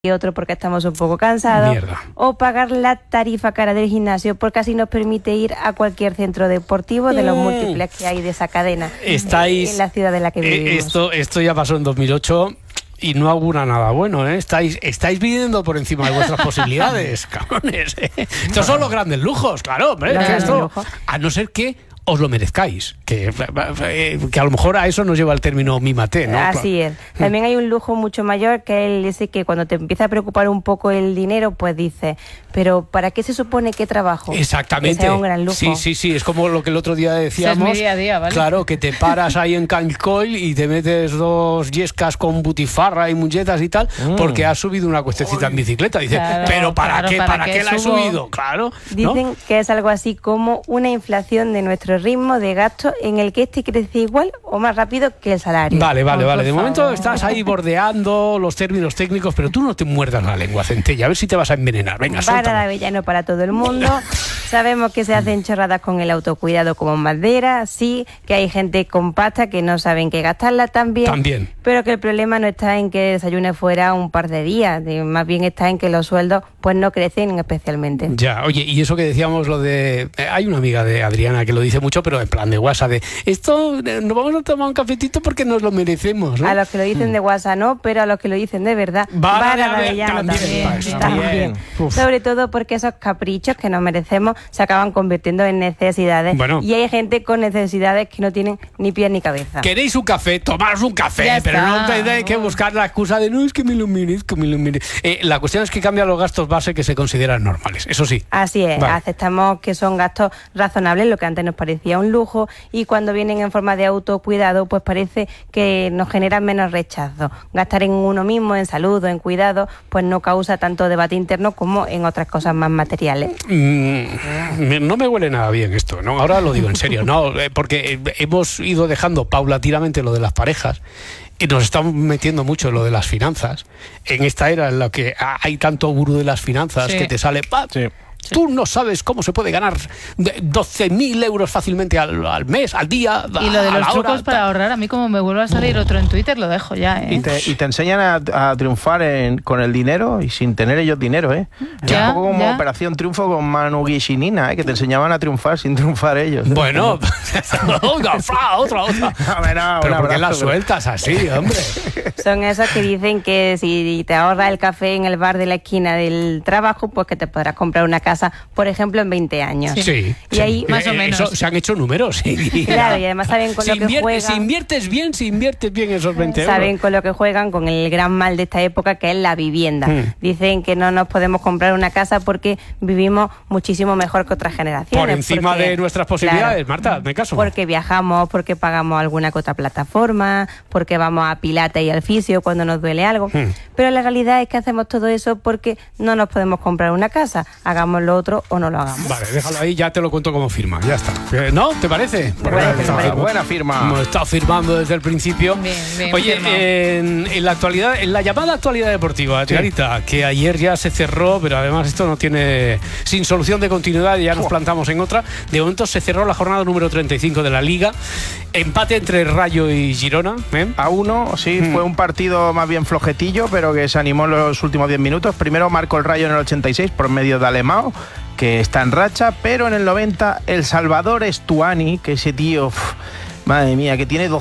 y otro porque estamos un poco cansados. Mierda. O pagar la tarifa cara del gimnasio porque así nos permite ir a cualquier centro deportivo de los múltiples que hay de esa cadena en la ciudad en la que vivimos. Esto ya pasó en 2008 y no augura nada bueno, ¿eh? Estáis viviendo por encima de vuestras posibilidades, cabrones, ¿eh? Estos son los grandes lujos, claro, hombre. Que esto, a no ser que os lo merezcáis, que a lo mejor a eso nos lleva el término mímate, ¿no? Así es. También hay un lujo mucho mayor que es ese que cuando te empieza a preocupar un poco el dinero, pues dices, pero ¿para qué se supone que trabajo? Exactamente. Ese es un gran lujo. Sí, es como lo que el otro día decíamos. Es mi día a día, ¿vale? Claro, que te paras ahí en Cancoil y te metes 2 yescas con butifarra y muñetas y tal, porque has subido una cuestecita en bicicleta. Dices, claro, pero ¿para qué la he subo? subido? Claro. Dicen ¿no? que es algo así como una inflación de nuestro ritmo de gasto en el que crece igual o más rápido que el salario. Vale. Por De momento favor. estás ahí bordeando los términos técnicos, pero tú no te muerdas la lengua, Centella, a ver si te vas a envenenar. Venga, Para suéltame. de avellano para todo el mundo. Sabemos que se hacen chorradas con el autocuidado como madera, sí, que hay gente con pasta que no saben qué gastarla también. Pero que el problema no está en que desayune fuera un par de días, más bien está en que los sueldos pues no crecen especialmente. Ya, oye, y eso que decíamos lo de... hay una amiga de Adriana que lo dice mucho, pero en plan de WhatsApp, de esto nos vamos a tomar un cafetito porque nos lo merecemos, ¿no? A los que lo dicen de WhatsApp no, pero a los que lo dicen de verdad, Vara de avellano también. también. Sobre todo porque esos caprichos que nos merecemos se acaban convirtiendo en necesidades. Bueno. Y hay gente con necesidades que no tienen ni pies ni cabeza. ¿Queréis un café? Tomaros un café, Ya pero está. no tenéis que buscar la excusa de no, es que me lo merezco. La cuestión es que cambia los gastos base que se consideran normales, eso sí. Así es, Vale. aceptamos que son gastos razonables, lo que antes nos parecía un lujo, y cuando vienen en forma de autocuidado, pues parece que nos generan menos rechazo. Gastar en uno mismo, en salud o en cuidado, pues no causa tanto debate interno como en otras cosas más materiales. No me huele nada bien esto, ¿no? Ahora lo digo en serio, ¿no? Porque hemos ido dejando paulatinamente lo de las parejas y nos estamos metiendo mucho en lo de las finanzas. En esta era en la que hay tanto gurú de las finanzas que te sale... Tú no sabes cómo se puede ganar 12.000 euros fácilmente al mes, al día, Y lo de a los la trucos hora, para ahorrar, a mí como me vuelve a salir otro en Twitter, lo dejo ya, ¿eh? Y te enseñan a triunfar con el dinero y sin tener ellos dinero, ¿eh? Ya, un poco como ya. Operación Triunfo con Manu Guichinina, ¿eh? Que te enseñaban a triunfar sin triunfar ellos. Bueno, otra. Pero ¿por qué las sueltas así, hombre? Son esos que dicen que si te ahorras el café en el bar de la esquina del trabajo, pues que te podrás comprar una casa, por ejemplo, en 20 años. Sí. Y ahí, más o menos. Se han hecho números. claro, y además saben con lo que juegan. Si inviertes bien esos 20 euros. Saben con lo que juegan, con el gran mal de esta época, que es la vivienda. Dicen que no nos podemos comprar una casa porque vivimos muchísimo mejor que otras generaciones. Por encima de nuestras posibilidades, claro, Marta, me caso. Porque viajamos, porque pagamos alguna que otra plataforma, porque vamos a Pilates y al fisio cuando nos duele algo. Pero la realidad es que hacemos todo eso porque no nos podemos comprar una casa. Hagamos lo otro o no lo hagamos. Vale, déjalo ahí, ya te lo cuento como firma, ya está. ¿No? ¿Te parece? Buena firma. Hemos estado firmando desde el principio. Bien, Oye, firmado. en la actualidad, en la llamada actualidad deportiva, Garita, que ayer ya se cerró, pero además esto no tiene sin solución de continuidad, y ya nos plantamos en otra. De momento se cerró la jornada número 35 de la Liga. Empate entre Rayo y Girona. A uno, sí, fue un partido más bien flojetillo, pero que se animó en los últimos 10 minutos. Primero marcó el Rayo en el 86 por medio de Alemão, que está en racha, pero en el 90 el Salvador Estuani, que ese tío... Madre mía, que tiene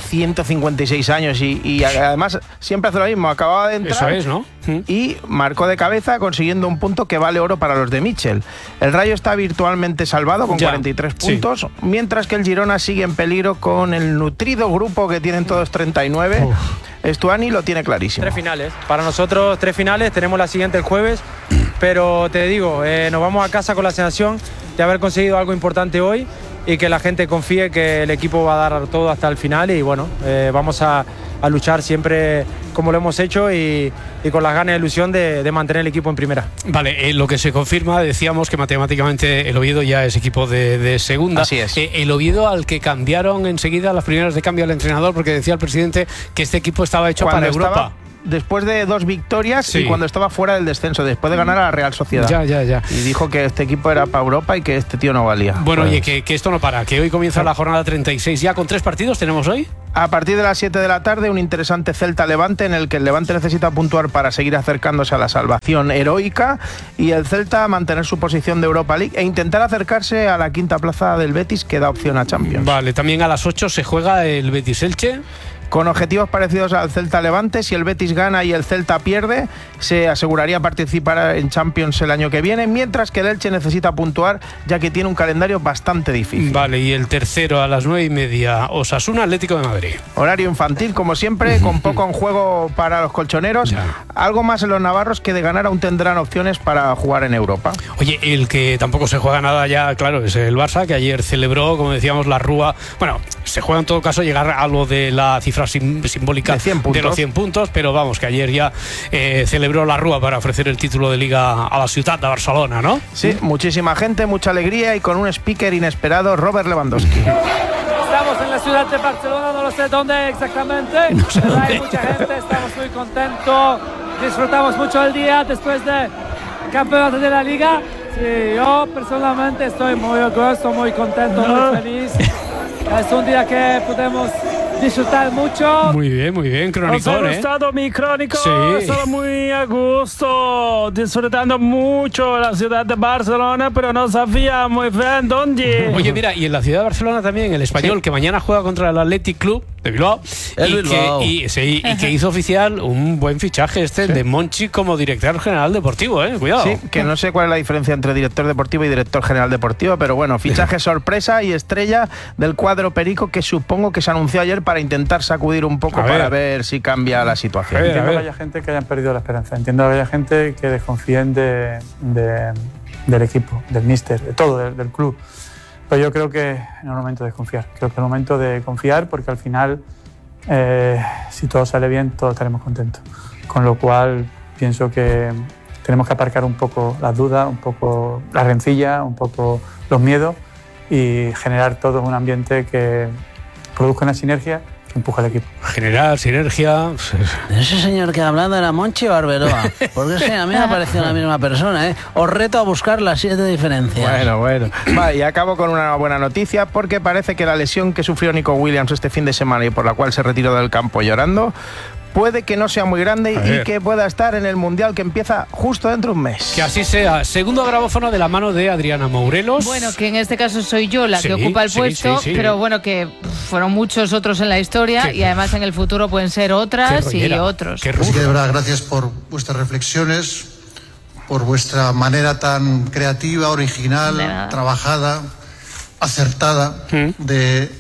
256 años y además siempre hace lo mismo, acababa de entrar. Eso es, ¿no? Y marcó de cabeza consiguiendo un punto que vale oro para los de Mitchell. El Rayo está virtualmente salvado con 43 puntos, mientras que el Girona sigue en peligro con el nutrido grupo que tienen todos 39. Estuani lo tiene clarísimo. 3 finales. Para nosotros 3 finales, tenemos la siguiente el jueves, pero te digo, nos vamos a casa con la sensación de haber conseguido algo importante hoy y que la gente confíe que el equipo va a dar todo hasta el final y bueno, vamos a luchar siempre como lo hemos hecho y con las ganas y ilusión de mantener el equipo en primera. Vale, lo que se confirma, decíamos que matemáticamente el Oviedo ya es equipo de segunda. Así es. El Oviedo al que cambiaron enseguida las primeras de cambio al entrenador, porque decía el presidente que este equipo estaba hecho para Europa. Después de 2 victorias Sí. y cuando estaba fuera del descenso, después de ganar a la Real Sociedad. Ya. Y dijo que este equipo era para Europa y que este tío no valía. Bueno, Pues, oye, que esto no para, que hoy comienza la jornada 36 ya con 3 partidos, ¿tenemos hoy? A partir de las 7 de la tarde, un interesante Celta-Levante en el que el Levante necesita puntuar para seguir acercándose a la salvación heroica y el Celta mantener su posición de Europa League e intentar acercarse a la quinta plaza del Betis, que da opción a Champions. Vale, también a las 8 se juega el Betis-Elche. Con objetivos parecidos al Celta-Levante, si el Betis gana y el Celta pierde, se aseguraría participar en Champions el año que viene, mientras que el Elche necesita puntuar, ya que tiene un calendario bastante difícil. Vale, y el tercero a las 9:30, Osasuna, Atlético de Madrid. Horario infantil, como siempre, con poco en juego para los colchoneros. Ya. Algo más en los navarros, que de ganar aún tendrán opciones para jugar en Europa. Oye, el que tampoco se juega nada ya, claro, es el Barça, que ayer celebró, como decíamos, la Rúa. Bueno, se juega en todo caso llegar a lo de la cifra simbólica de los 100 puntos, pero vamos, que ayer ya celebró la Rúa para ofrecer el título de Liga a la ciudad de Barcelona, ¿no? Sí, muchísima gente, mucha alegría y con un speaker inesperado, Robert Lewandowski. Estamos en la ciudad de Barcelona, no lo sé dónde exactamente, pero hay mucha gente, estamos muy contentos, disfrutamos mucho el día después del campeonato de la Liga. Sí, yo personalmente estoy muy orgulloso, muy contento, muy feliz. Es un día que podemos disfrutar mucho. Muy bien, Crónico. ¿Os ha gustado mi Crónico? Sí. Estaba muy a gusto, disfrutando mucho la ciudad de Barcelona, pero no sabía muy bien dónde. Oye, mira, y en la ciudad de Barcelona también, el Español, sí, que mañana juega contra el Athletic Club de Bilbao, y que hizo oficial un buen fichaje de Monchi como director general deportivo, cuidado. Sí, que no sé cuál es la diferencia entre director deportivo y director general deportivo, pero bueno, fichaje sorpresa y estrella del cuadro perico, que supongo que se anunció ayer para intentar sacudir un poco, para ver si cambia la situación. Entiendo que haya gente que hayan perdido la esperanza, entiendo que haya gente que desconfíen del equipo, del míster, de todo, del club. Pero yo creo que es el momento de confiar. Creo que es el momento de confiar, porque al final, si todo sale bien, todos estaremos contentos. Con lo cual, pienso que tenemos que aparcar un poco las dudas, un poco la rencilla, un poco los miedos y generar todo un ambiente que produzca una sinergia que empuja al equipo. Generar sinergia. ¿Ese señor que ha hablado era Monchi o Arbeloa? Porque es que a mí me ha parecido la misma persona, ¿eh? Os reto a buscar las 7 diferencias. Bueno. Va, y acabo con una buena noticia, porque parece que la lesión que sufrió Nico Williams este fin de semana y por la cual se retiró del campo llorando, puede que no sea muy grande y que pueda estar en el Mundial, que empieza justo dentro de un mes. Que así sea. Segundo grabófono de la mano de Adriana Mourelos. Bueno, que en este caso soy yo la que ocupa el puesto, pero bueno, que fueron muchos otros en la historia y además en el futuro pueden ser otras y otros. Así que de verdad, gracias por vuestras reflexiones, por vuestra manera tan creativa, original, trabajada, acertada de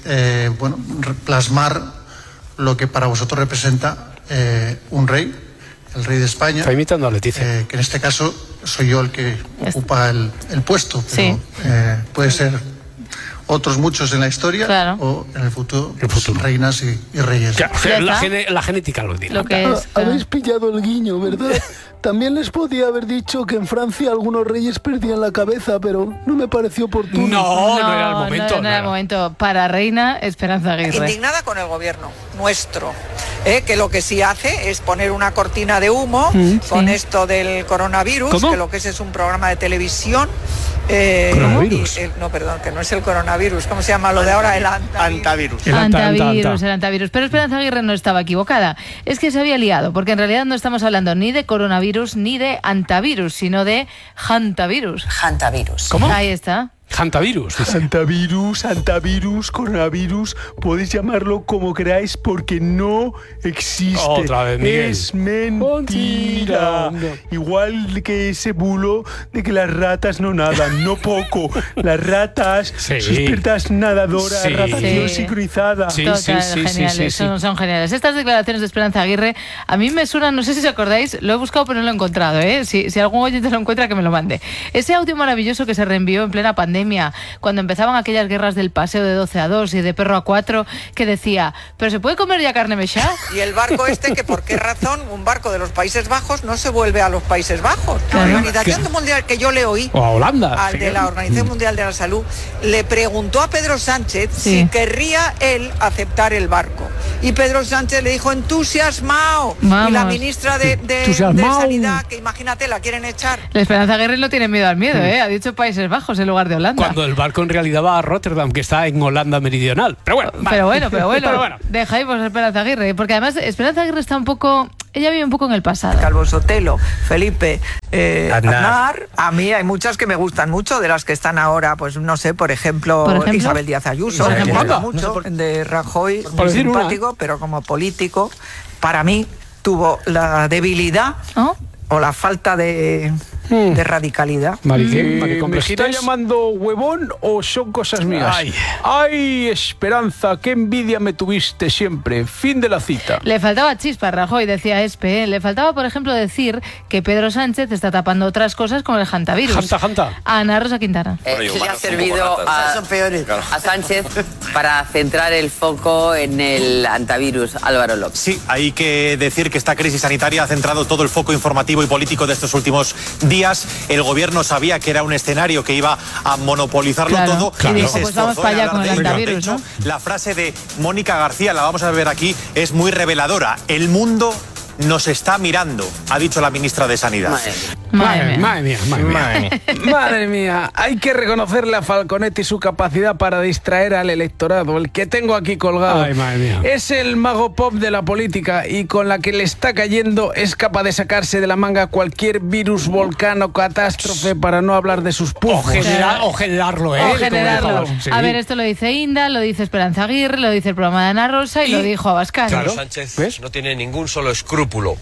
plasmar lo que para vosotros representa un rey, el rey de España. Está imitando a Leticia. Que en este caso soy yo el que ocupa el puesto, pero puede ser otros muchos en la historia o en el futuro. Reinas y reyes. La genética lo dirá. Habéis pillado el guiño, ¿verdad? También les podía haber dicho que en Francia algunos reyes perdían la cabeza, pero no me pareció oportuno. No era el momento. No era el momento. Para Reina Esperanza Aguirre. Indignada con el gobierno nuestro, que lo que sí hace es poner una cortina de humo con esto del coronavirus. ¿Cómo? Que lo que es un programa de televisión. ¿Coronavirus? Que no es el coronavirus. ¿Cómo se llama lo de ahora? El antivirus. El antivirus. Pero Esperanza Aguirre no estaba equivocada. Es que se había liado, porque en realidad no estamos hablando ni de coronavirus ni de antivirus, sino de hantavirus. ¿Cómo? Ahí está. Hantavirus. Antivirus, coronavirus, podéis llamarlo como queráis porque no existe. Otra vez, Miguel. Es mentira. Igual que ese bulo de que las ratas no nadan, no poco. Las ratas, sus expertas nadadoras, natación sincronizada. Geniales, son geniales. Estas declaraciones de Esperanza Aguirre a mí me suenan, no sé si os acordáis, lo he buscado pero no lo he encontrado, ¿eh? Si algún oyente lo encuentra, que me lo mande. Ese audio maravilloso que se reenvió en plena pandemia, cuando empezaban aquellas guerras del paseo de 12 a 2 y de perro a 4, que decía, ¿pero se puede comer ya carne mechá? Y el barco que por qué razón un barco de los Países Bajos no se vuelve a los Países Bajos. La Organización Mundial, que yo le oí, o a Holanda, de la Organización Mundial de la Salud, le preguntó a Pedro Sánchez si querría él aceptar el barco. Y Pedro Sánchez le dijo, entusiasmado. Vamos. Y la ministra de Sanidad, que imagínate, la quieren echar. La Esperanza Aguirre no tiene miedo al miedo, ha dicho Países Bajos en lugar de Holanda. Holanda. Cuando el barco en realidad va a Rotterdam, que está en Holanda meridional. Pero bueno. Pero bueno. Dejamos a Esperanza Aguirre, porque además Esperanza Aguirre está un poco... Ella vive un poco en el pasado. Calvo Sotelo, Felipe, Aznar. A mí hay muchas que me gustan mucho, de las que están ahora, pues no sé, por ejemplo? Isabel Díaz Ayuso, que me gusta mucho, de Rajoy, muy simpático, pero como político, para mí tuvo la debilidad o la falta de radicalidad. ¿Me está llamando huevón o son cosas mías? Ay, Esperanza, qué envidia me tuviste siempre. Fin de la cita. Le faltaba chispa a Rajoy, decía Espe. Le faltaba, por ejemplo, decir que Pedro Sánchez está tapando otras cosas con el hantavirus. Janta. A Ana Rosa Quintana. Eso le ha servido a Sánchez para centrar el foco en el hantavirus. Álvaro López. Sí, hay que decir que esta crisis sanitaria ha centrado todo el foco informativo y político de estos últimos días. El gobierno sabía que era un escenario que iba a monopolizarlo todo. Y dijo, pues vamos para allá con el hantavirus, ¿no? La frase de Mónica García, la vamos a ver aquí, es muy reveladora. El mundo nos está mirando, ha dicho la ministra de Sanidad. Madre mía, hay que reconocerle a Falconetti su capacidad para distraer al electorado. El que tengo aquí colgado es el mago pop de la política y con la que le está cayendo es capaz de sacarse de la manga cualquier virus, volcán o catástrofe, para no hablar de sus pufos. O generarlo, Sí. A ver, esto lo dice Inda, lo dice Esperanza Aguirre, lo dice el programa de Ana Rosa y lo dijo Abascal. Claro, Sánchez no tiene ningún solo escrúpulo.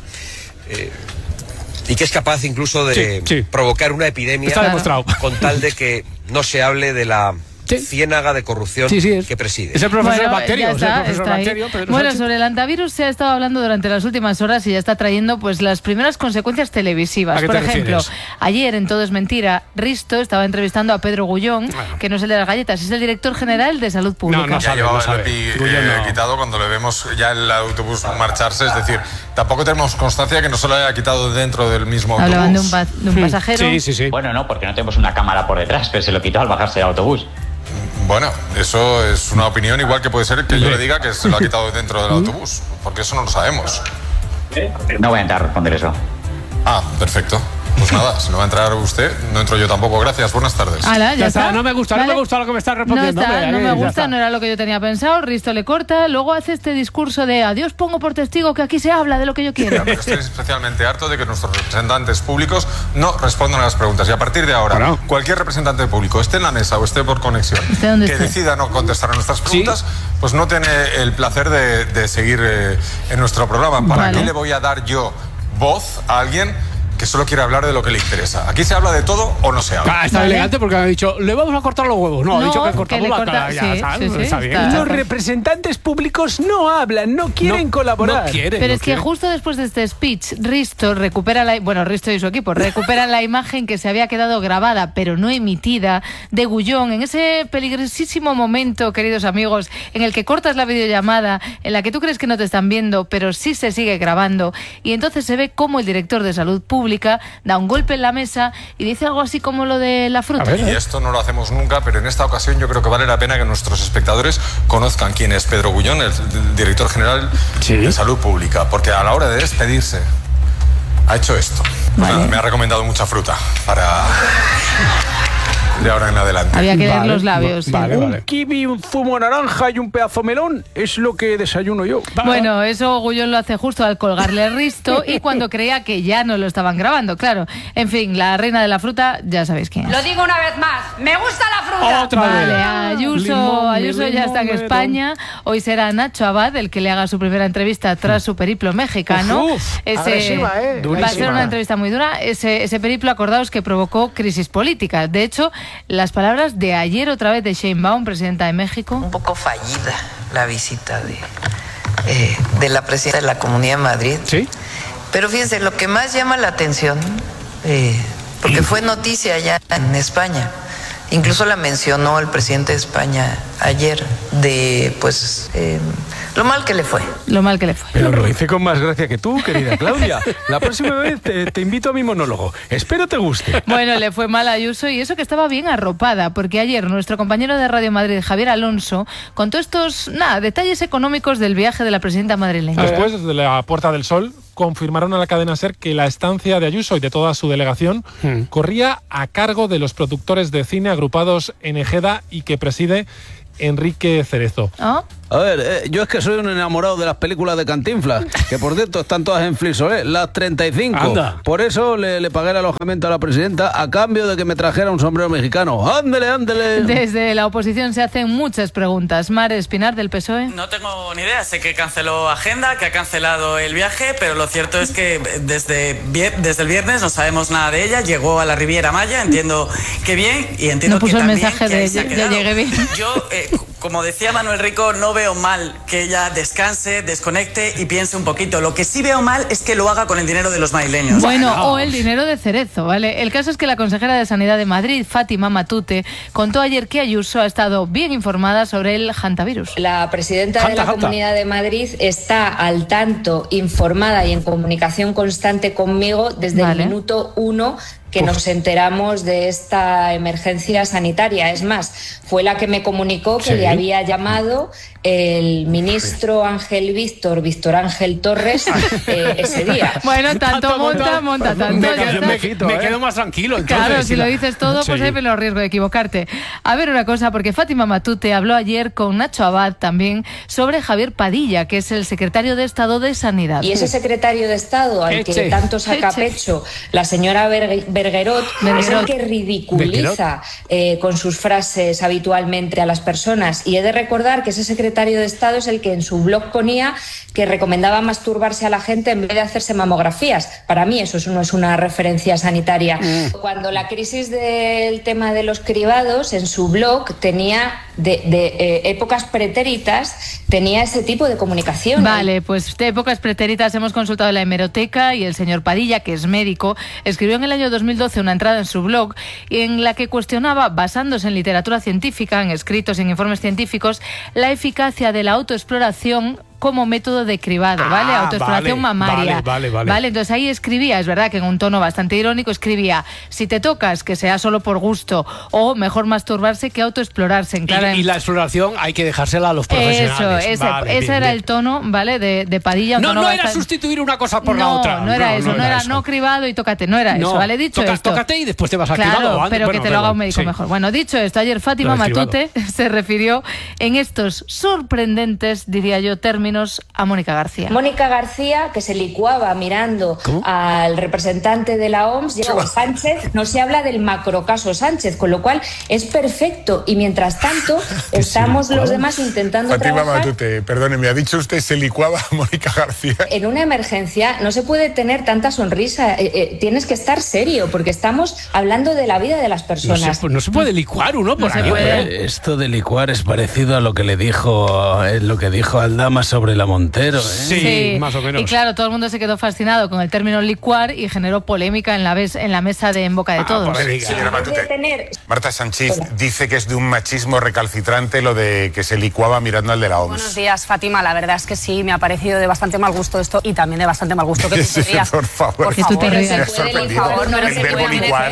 Y que es capaz incluso de provocar una epidemia con tal de que no se hable de la ciénaga de corrupción que preside. Es el profesor Bacterio. Bueno, sobre el hantavirus se ha estado hablando durante las últimas horas y ya está trayendo pues las primeras consecuencias televisivas. Por ejemplo, ayer en Todo es Mentira, Risto estaba entrevistando a Pedro Gullón, que no es el de las galletas, es el director general de Salud Pública. Ya llevaba el EPI quitado cuando le vemos ya el autobús marcharse, es decir, tampoco tenemos constancia que no se lo haya quitado dentro del mismo autobús. Hablaban de un pasajero. Sí. Bueno, no, porque no tenemos una cámara por detrás, pero se lo quitó al bajarse del autobús. Bueno, eso es una opinión, igual que puede ser que yo le diga que se lo ha quitado dentro del autobús, porque eso no lo sabemos. No voy a entrar a responder eso. Ah, perfecto. Pues nada, si no va a entrar usted, no entro yo tampoco. Gracias, buenas tardes. Ya está. No me gusta lo que me está respondiendo. No me gusta, no era lo que yo tenía pensado. Risto le corta, luego hace este discurso de adiós, pongo por testigo que aquí se habla de lo que yo quiero. Pero estoy especialmente harto de que nuestros representantes públicos no respondan a las preguntas. Y a partir de ahora, cualquier representante público, esté en la mesa o esté por conexión, que decida no contestar a nuestras preguntas, pues no tiene el placer de seguir en nuestro programa. ¿Para qué le voy a dar yo voz a alguien que solo quiere hablar de lo que le interesa? ¿Aquí se habla de todo o no se habla? Está elegante porque me ha dicho, le vamos a cortar los huevos. No, ha dicho que cortamos la cara. Está bien. Los representantes públicos no hablan, no quieren colaborar. Pero es que justo después de este speech, Risto recupera Risto y su equipo recuperan la imagen que se había quedado grabada, pero no emitida, de Gullón, en ese peligrosísimo momento, queridos amigos, en el que cortas la videollamada, en la que tú crees que no te están viendo, pero sí se sigue grabando, y entonces se ve cómo el director de Salud Pública da un golpe en la mesa y dice algo así como lo de la fruta. Y esto no lo hacemos nunca, pero en esta ocasión yo creo que vale la pena que nuestros espectadores conozcan quién es Pedro Gullón, el director general de Salud Pública, porque a la hora de despedirse ha hecho esto. Me ha recomendado mucha fruta para de ahora en adelante. Había que leer los labios. Un kiwi, un zumo naranja y un pedazo melón es lo que desayuno yo. Bueno, eso Gullón lo hace justo al colgarle Risto y cuando creía que ya no lo estaban grabando, claro. En fin, la reina de la fruta, ya sabéis quién es. Lo digo una vez más, ¡me gusta la fruta! Otra vez. Ayuso ya está en España. Hoy será Nacho Abad el que le haga su primera entrevista tras su periplo mexicano. Agresiva, va a ser una entrevista muy dura. Ese periplo, acordaos que provocó crisis política. De hecho, las palabras de ayer otra vez de Sheinbaum, presidenta de México. Un poco fallida la visita de la presidenta de la Comunidad de Madrid. Sí. Pero fíjense, lo que más llama la atención, porque fue noticia allá en España, incluso la mencionó el presidente de España ayer, de Lo mal que le fue. Lo mal que le fue. Pero lo hice con más gracia que tú, querida Claudia. La próxima vez te invito a mi monólogo. Espero te guste. Bueno, le fue mal a Ayuso y eso que estaba bien arropada, porque ayer nuestro compañero de Radio Madrid, Javier Alonso, contó estos detalles económicos del viaje de la presidenta madrileña. Después de la Puerta del Sol, confirmaron a la cadena SER que la estancia de Ayuso y de toda su delegación corría a cargo de los productores de cine agrupados en Ejeda y que preside Enrique Cerezo. ¿Ah? A ver, yo es que soy un enamorado de las películas de Cantinflas, que por cierto están todas en Flixolé, las 35. Anda. Por eso le pagué el alojamiento a la presidenta a cambio de que me trajera un sombrero mexicano. ¡Ándele, ándele! Desde la oposición se hacen muchas preguntas. Mar Espinar, del PSOE. No tengo ni idea. Sé que canceló agenda, que ha cancelado el viaje, pero lo cierto es que desde el viernes no sabemos nada de ella. Llegó a la Riviera Maya, entiendo que bien, y entiendo no puso que también el mensaje de ya llegué bien. Yo, como decía Manuel Rico, no veo mal que ella descanse, desconecte y piense un poquito. Lo que sí veo mal es que lo haga con el dinero de los madrileños. Bueno, o el dinero de Cerezo, ¿vale? El caso es que la consejera de Sanidad de Madrid, Fátima Matute, contó ayer que Ayuso ha estado bien informada sobre el hantavirus. La presidenta de la Comunidad de Madrid está al tanto, informada y en comunicación constante conmigo desde el minuto 1 que nos enteramos de esta emergencia sanitaria. Es más, fue la que me comunicó que le había llamado el ministro Víctor Ángel Torres ese día. Bueno, tanto monta tanto. Me quedo más tranquilo. Entonces, claro, si lo dices todo, pues hay menos riesgo de equivocarte. A ver una cosa, porque Fátima Matute habló ayer con Nacho Abad también sobre Javier Padilla, que es el secretario de Estado de Sanidad. Y ese secretario de Estado al que tanto saca pecho la señora Bergerot es el que ridiculiza con sus frases habitualmente a las personas. Y he de recordar que ese secretario de Estado es el que en su blog ponía que recomendaba masturbarse a la gente en vez de hacerse mamografías. Para mí eso no es una referencia sanitaria. Cuando la crisis del tema de los cribados, en su blog tenía de épocas pretéritas, tenía ese tipo de comunicación. Vale, pues de épocas pretéritas hemos consultado la hemeroteca y el señor Padilla, que es médico, escribió en el año 2012 una entrada en su blog en la que cuestionaba, basándose en literatura científica, en escritos y en informes científicos, la eficacia de la autoexploración como método de cribado, ¿vale? Autoexploración mamaria. Vale, entonces ahí escribía, es verdad que en un tono bastante irónico, escribía, si te tocas, que sea solo por gusto, o mejor masturbarse que autoexplorarse. Y la exploración hay que dejársela a los profesionales. Eso, ese era el tono, ¿vale? De Padilla. No era sustituir una cosa por la otra. No era eso, no era no cribado y tócate, no era eso, ¿vale? Dicho esto. Tócate y después te vas a cribado. Claro, pero que te lo haga un médico mejor. Bueno, dicho esto, ayer Fátima Matute se refirió en estos sorprendentes, diría yo, términos a Mónica García. Mónica García, que se licuaba mirando al representante de la OMS, llegó Sánchez, no se habla del macrocaso Sánchez, con lo cual es perfecto. Y mientras tanto, estamos los demás intentando Fátima Matute, perdone, me ha dicho usted se licuaba a Mónica García. En una emergencia no se puede tener tanta sonrisa, tienes que estar serio, porque estamos hablando de la vida de las personas. No se puede licuar uno por ahí. Esto de licuar es parecido a lo que dijo Aldama sobre la Montero, ¿eh? Sí, más o menos. Y claro, todo el mundo se quedó fascinado con el término licuar y generó polémica en la mesa de En Boca de Todos. Señora Matute, Marta Sánchez dice que es de un machismo recalcitrante lo de que se licuaba mirando al de la OMS. Buenos días, Fátima. La verdad es que sí, me ha parecido de bastante mal gusto esto y también de bastante mal gusto que tú te rías. Por favor. Por favor, tú te rías. Por favor, no el verbo licuar.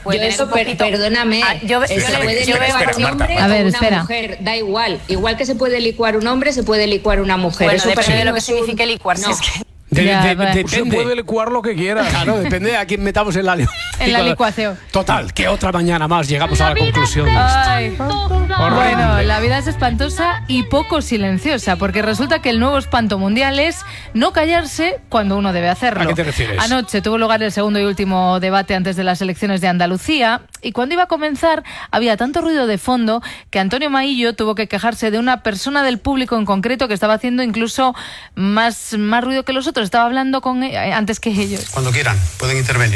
Perdóname. Se puede licuar un hombre o una mujer, da igual. Igual que se puede licuar un hombre, se puede licuar una mujer. Bueno, depende de lo que signifique licuar. No. Si es que... Depende. Puede licuar lo que quiera. Claro, depende de a quién metamos en la licuación. Total, que otra mañana más llegamos a la conclusión. Bueno, la vida es espantosa y poco silenciosa, porque resulta que el nuevo espanto mundial es no callarse cuando uno debe hacerlo. ¿A qué te refieres? Anoche tuvo lugar el segundo y último debate antes de las elecciones de Andalucía y cuando iba a comenzar había tanto ruido de fondo que Antonio Maillo tuvo que quejarse de una persona del público en concreto que estaba haciendo incluso más ruido que los otros. Estaba hablando con antes que ellos. Cuando quieran, pueden intervenir.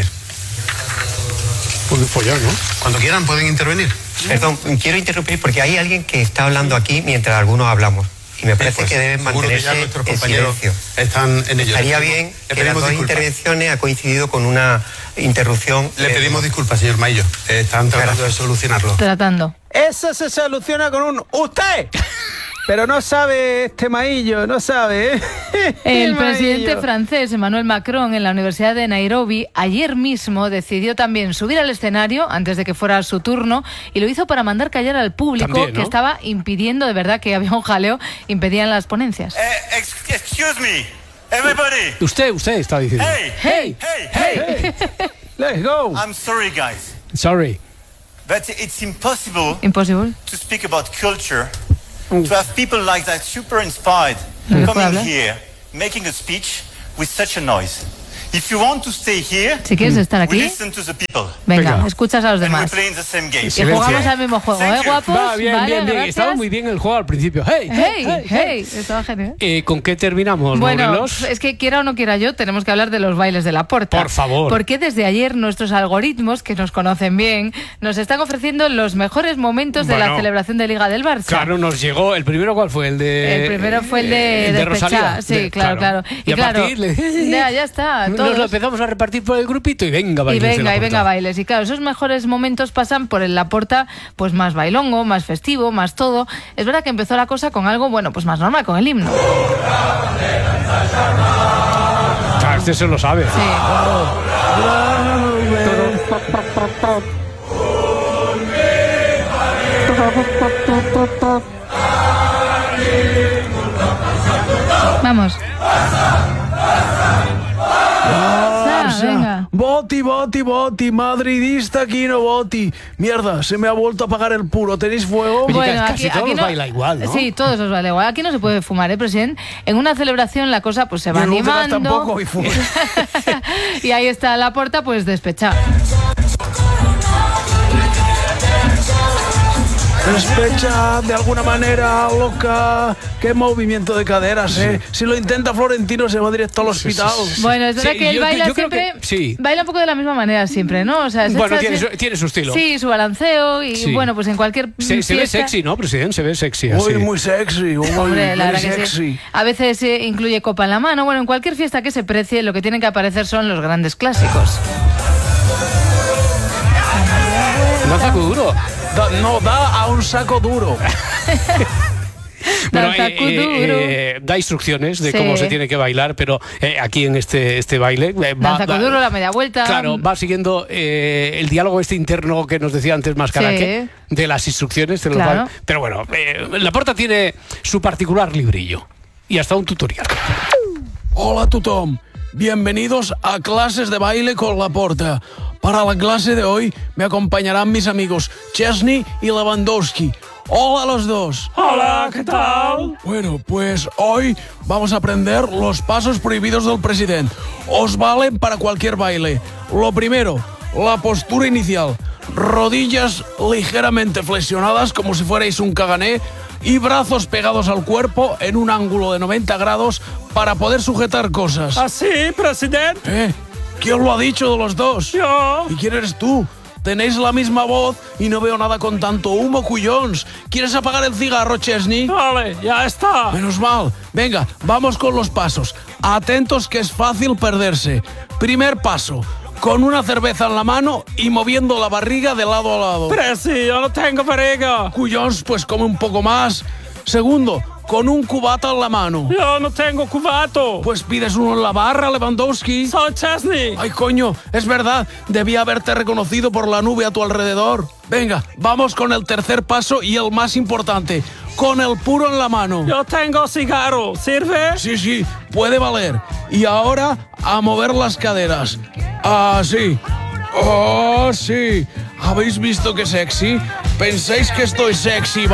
Pueden follar, ¿no? Cuando quieran, pueden intervenir. Perdón, quiero interrumpir porque hay alguien que está hablando aquí mientras algunos hablamos. Y me parece que deben mantenerse en silencio. Están en ello. Estaría bien que las dos intervenciones ha coincidido con una interrupción. Le pedimos disculpas, señor Maillo. Están tratando de solucionarlo. Tratando. Eso se soluciona con un ¡usted! Pero no sabe este Maillo, no sabe, ¿eh? El presidente francés Emmanuel Macron en la Universidad de Nairobi ayer mismo decidió también subir al escenario antes de que fuera su turno y lo hizo para mandar callar al público también, ¿no? Que estaba impidiendo, de verdad que había un jaleo, impedían las ponencias. Excuse me, everybody. Usted está diciendo. Hey. Let's go. I'm sorry, guys. Sorry. But it's impossible to speak about culture, to have people like that super inspired coming here, making a speech with such a noise. If you want to stay here, si quieres estar aquí, listen to the people. Venga, escuchas a los demás. Y jugamos al mismo juego, guapos? Va, bien. Estaba muy bien el juego al principio. Hey. Estaba genial. ¿Con qué terminamos, Bueno, Morelos? es que quiera o no quiera yo, tenemos que hablar de los bailes de Laporta. Por favor. Porque desde ayer nuestros algoritmos, que nos conocen bien, nos están ofreciendo los mejores momentos de la celebración de Liga del Barça. Claro, nos llegó. ¿El primero cuál fue? El primero fue el de Rosalía. Sí, claro. Y claro, a partir ya está. Nos lo empezamos a repartir por el grupito y venga bailes. Y venga bailes. Y claro, esos mejores momentos pasan por el Laporta, pues más bailongo, más festivo, más todo. Es verdad que empezó la cosa con algo, bueno, pues más normal, con el himno. Claro, este se lo sabe. Sí. Vamos. Venga. Voti, madridista aquí no voti. Mierda, se me ha vuelto a apagar el puro. ¿Tenéis fuego? Oye, bueno, casi todos nos baila igual, ¿no? Sí, todos os baila igual. Aquí no se puede fumar, presidente. En una celebración la cosa pues se va animando. Tampoco y y ahí está Laporta pues despechada. Despecha de alguna manera, loca. Qué movimiento de caderas, ¿eh? Si lo intenta Florentino se va directo al hospital. Bueno, es verdad que él baila siempre. Baila un poco de la misma manera siempre, ¿no? O sea, bueno, tiene su estilo. Sí, su balanceo y bueno, pues en cualquier se ve sexy, ¿no, presidente? Se ve sexy así. Muy sexy. Hombre, la verdad que sí. A veces incluye copa en la mano. Bueno, en cualquier fiesta que se precie, lo que tienen que aparecer son los grandes clásicos. No saco duro. No, da a un saco duro. Bueno, da instrucciones de cómo se tiene que bailar, pero aquí en este baile saco duro, la media vuelta. Claro, va siguiendo el diálogo interno que nos decía antes Mascaraque, de las instrucciones de los bailes. Pero bueno, Laporta tiene su particular librillo y hasta un tutorial. Hola a tothom, bienvenidos a clases de baile con Laporta. Para la clase de hoy me acompañarán mis amigos Chesney y Lewandowski. Hola a los dos. Hola, ¿qué tal? Bueno, pues hoy vamos a aprender los pasos prohibidos del presidente. Os valen para cualquier baile. Lo primero, la postura inicial. Rodillas ligeramente flexionadas como si fuerais un cagané y brazos pegados al cuerpo en un ángulo de 90 grados para poder sujetar cosas. ¿Ah, sí, presidente? ¿Quién lo ha dicho de los dos? Yo. ¿Y quién eres tú? Tenéis la misma voz y no veo nada con tanto humo, cuyons. ¿Quieres apagar el cigarro, Chesney? Vale, ya está. Menos mal. Venga, vamos con los pasos. Atentos que es fácil perderse. Primer paso. Con una cerveza en la mano y moviendo la barriga de lado a lado. Pero sí, yo no tengo barriga. Cuyons, pues come un poco más. Segundo, con un cubata en la mano. Yo no tengo cubato. Pues pides uno en la barra, Lewandowski. Soy Chesney. Ay, coño, es verdad. Debía haberte reconocido por la nube a tu alrededor. Venga, vamos con el tercer paso y el más importante. Con el puro en la mano. Yo tengo cigarro. ¿Sirve? Sí, puede valer. Y ahora a mover las caderas. Así. Oh, sí. ¿Habéis visto qué sexy? ¿Pensáis que estoy sexy